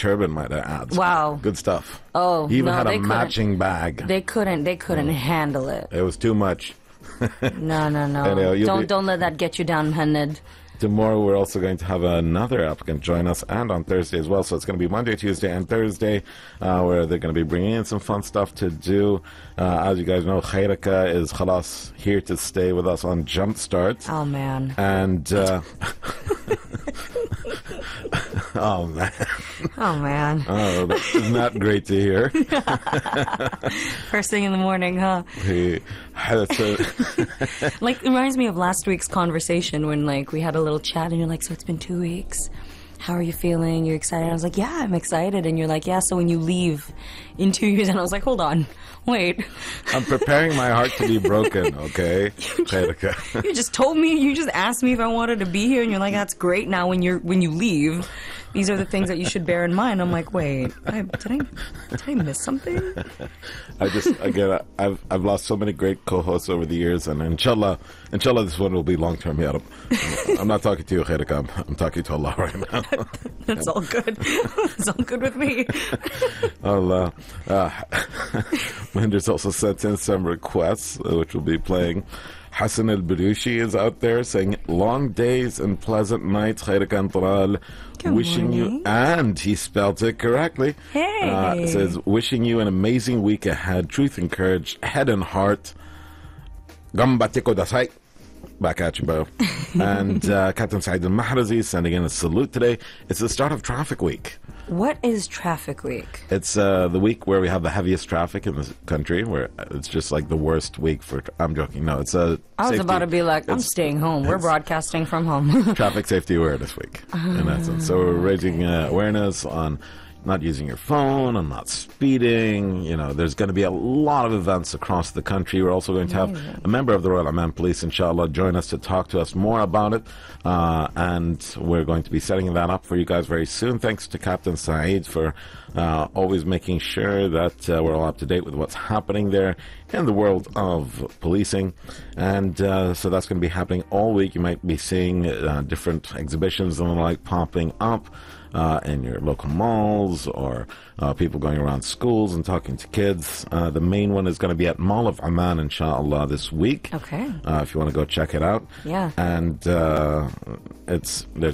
turban, might I add. Wow. Good stuff. Oh, he even no, had they a matching bag. They couldn't handle it. It was too much. No. Anyway, Don't let that get you down, Muhammad. Tomorrow we're also going to have another applicant join us, and on Thursday as well. So it's going to be Monday, Tuesday, and Thursday, where they're going to be bringing in some fun stuff to do. As you guys know, Khairaka is khalas here to stay with us on Jumpstart. Oh, man. And oh man. Oh, man. Oh, that's not great to hear. First thing in the morning, huh? Like, it reminds me of last week's conversation when, like, we had a little chat and you're like, so it's been 2 weeks. How are you feeling? You're excited? I was like, yeah, I'm excited. And you're like, yeah, so when you leave in 2 years, and I was like, hold on, wait. I'm preparing my heart to be broken, okay? You just told me, you just asked me if I wanted to be here, and you're like, that's great. Now when you leave, these are the things that you should bear in mind. I'm like, wait, did I miss something? I've lost so many great co-hosts over the years, and inshallah this one will be long-term. Yeah, I'm not talking to you, Khairaka. I'm talking to Allah right now. That's all good. It's all good with me. Allah. Mendes also sent in some requests, which we'll be playing. Hassan al-Barushi is out there saying, long days and pleasant nights, Khairaka and Taral. Wishing you, and he spelled it correctly. Hey. Says, wishing you an amazing week ahead. Truth and courage, head and heart. Gambate kodasai. Back at you, bro. And Captain Saeed al-Mahrazi sending in a salute today. It's the start of traffic week. What is traffic week? It's the week where we have the heaviest traffic in the country, where it's just like the worst week for... I'm joking. No, it's a I was safety, about to be like, I'm staying home. We're broadcasting from home. Traffic Safety Awareness Week, in essence. So we're raising awareness on not using your phone, on not speeding. You know, there's going to be a lot of events across the country. We're also going to have a member of the Royal Amman Police, inshallah, join us to talk to us more about it. And we're going to be setting that up for you guys very soon. Thanks to Captain Saeed for always making sure that we're all up to date with what's happening there in the world of policing. And so that's going to be happening all week. You might be seeing different exhibitions and the like popping up in your local malls, or people going around schools and talking to kids. The main one is going to be at Mall of Amman, inshallah, this week. Okay. If you want to go check it out. Yeah. And there's